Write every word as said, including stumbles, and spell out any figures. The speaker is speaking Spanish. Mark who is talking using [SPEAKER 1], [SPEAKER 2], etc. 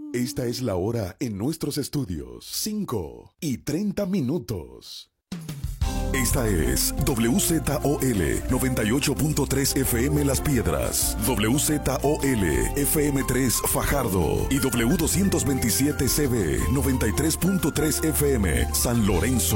[SPEAKER 1] Esta es la hora en nuestros estudios. cinco y treinta minutos. Esta es W Z O L noventa y ocho punto tres F M Las Piedras, W Z O L F M tres Fajardo y W doscientos veintisiete C B noventa y tres punto tres F M San Lorenzo.